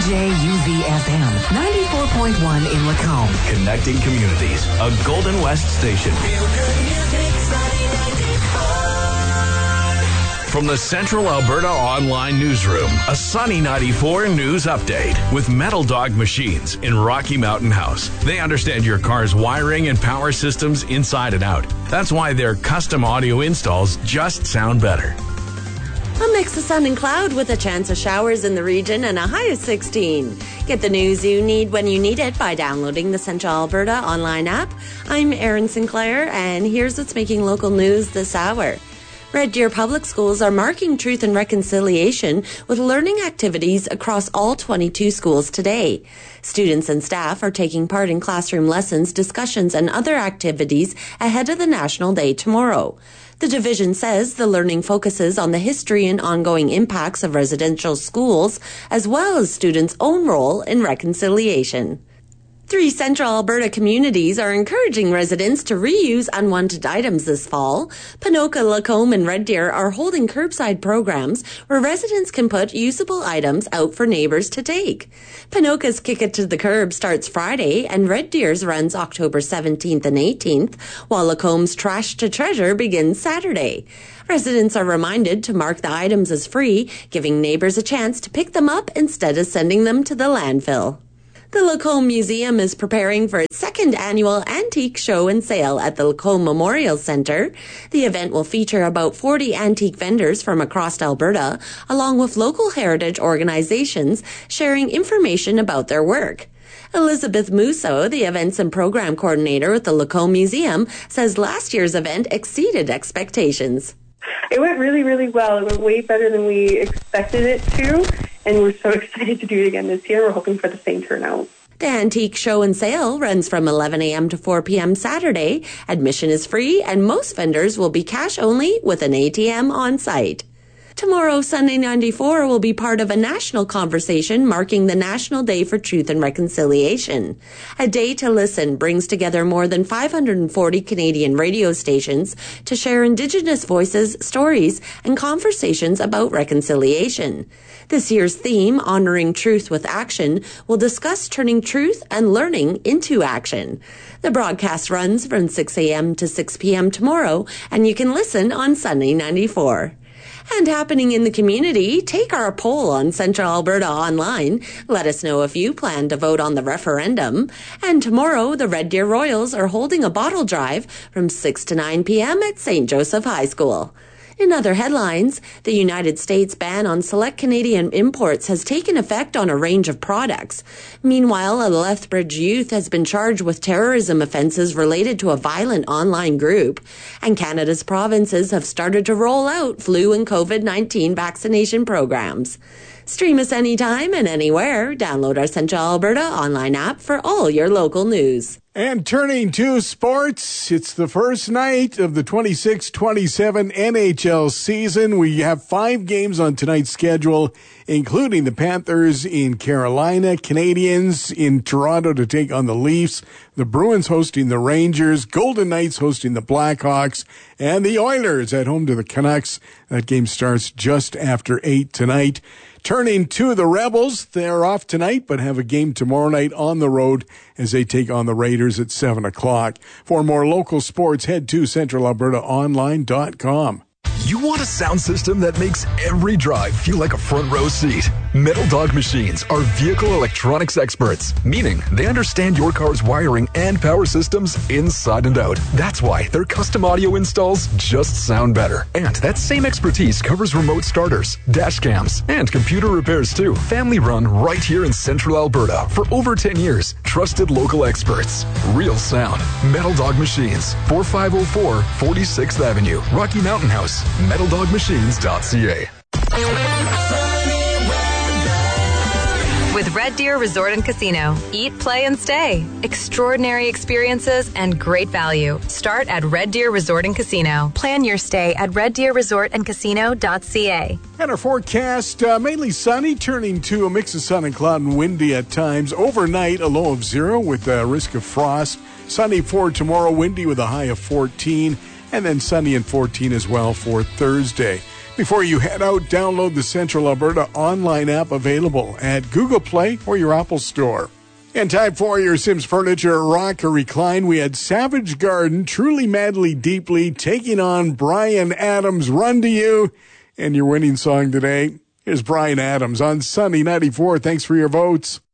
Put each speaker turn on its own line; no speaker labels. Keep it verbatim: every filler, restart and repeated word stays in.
J U V F M, ninety-four point one in Lacombe.
Connecting communities, a Golden West station. From the Central Alberta Online Newsroom, a Sunny ninety-four news update with Metal Dog Machines in Rocky Mountain House. They understand your car's wiring and power systems inside and out. That's why their custom audio installs just sound better.
A mix of sun and cloud with a chance of showers in the region and a high of sixteen. Get the news you need when you need it by downloading the Central Alberta Online app. I'm Erin Sinclair, and here's what's making local news this hour. Red Deer Public Schools are marking Truth and Reconciliation with learning activities across all twenty-two schools today. Students and staff are taking part in classroom lessons, discussions, and other activities ahead of the National Day tomorrow. The division says the learning focuses on the history and ongoing impacts of residential schools, as well as students' own role in reconciliation. Three Central Alberta communities are encouraging residents to reuse unwanted items this fall. Ponoka, Lacombe, and Red Deer are holding curbside programs where residents can put usable items out for neighbours to take. Ponoka's Kick It to the Curb starts Friday, and Red Deer's runs October seventeenth and eighteenth, while Lacombe's Trash to Treasure begins Saturday. Residents are reminded to mark the items as free, giving neighbours a chance to pick them up instead of sending them to the landfill. The Lacombe Museum is preparing for its second annual antique show and sale at the Lacombe Memorial Centre. The event will feature about forty antique vendors from across Alberta, along with local heritage organizations sharing information about their work. Elizabeth Musso, the events and program coordinator with the Lacombe Museum, says last year's event exceeded expectations.
It went really, really well. It went way better than we expected it to, and we're so excited to do it again this year. We're hoping for the same turnout.
The antique show and sale runs from eleven a.m. to four p.m. Saturday. Admission is free, and most vendors will be cash only with an A T M on site. Tomorrow, Sunday ninety-four will be part of a national conversation marking the National Day for Truth and Reconciliation. A Day to Listen brings together more than five hundred forty Canadian radio stations to share Indigenous voices, stories, and conversations about reconciliation. This year's theme, Honoring Truth with Action, will discuss turning truth and learning into action. The broadcast runs from six a.m. to six p.m. tomorrow, and you can listen on Sunday ninety-four. And happening in the community, take our poll on Central Alberta Online. Let us know if you plan to vote on the referendum. And tomorrow, the Red Deer Royals are holding a bottle drive from six to nine p.m. at Saint Joseph High School. In other headlines, the United States ban on select Canadian imports has taken effect on a range of products. Meanwhile, a Lethbridge youth has been charged with terrorism offences related to a violent online group. And Canada's provinces have started to roll out flu and COVID nineteen vaccination programs. Stream us anytime and anywhere. Download our Central Alberta Online app for all your local news.
And turning to sports, it's the first night of the twenty-six twenty-seven N H L season. We have five games on tonight's schedule, including the Panthers in Carolina, Canadians in Toronto to take on the Leafs, the Bruins hosting the Rangers, Golden Knights hosting the Blackhawks, and the Oilers at home to the Canucks. That game starts just after eight tonight. Turning to the Rebels, they're off tonight, but have a game tomorrow night on the road as they take on the Raiders at seven o'clock. For more local sports, head to central alberta online dot com.
You want a sound system that makes every drive feel like a front row seat? Metal Dog Machines are vehicle electronics experts, meaning they understand your car's wiring and power systems inside and out. That's why their custom audio installs just sound better. And that same expertise covers remote starters, dash cams, and computer repairs too. Family run right here in Central Alberta for over ten years. Trusted local experts. Real sound. Metal Dog Machines, forty-five oh four forty-sixth Avenue, Rocky Mountain House. metal dog machines dot c a.
With Red Deer Resort and Casino. Eat, play, and stay. Extraordinary experiences and great value. Start at Red Deer Resort and Casino. Plan your stay at red deer resort and casino dot c a.
And our forecast, uh, mainly sunny, turning to a mix of sun and cloud and windy at times. Overnight, a low of zero with a risk of frost. Sunny for tomorrow, windy with a high of fourteen. And then sunny and fourteen as well for Thursday. Before you head out, download the Central Alberta online app available at Google Play or your Apple Store. And time for your Sims Furniture Rock or Recline. We had Savage Garden, Truly Madly Deeply, taking on Bryan Adams, Run to You. And your winning song today is Bryan Adams on Sunny ninety-four. Thanks for your votes.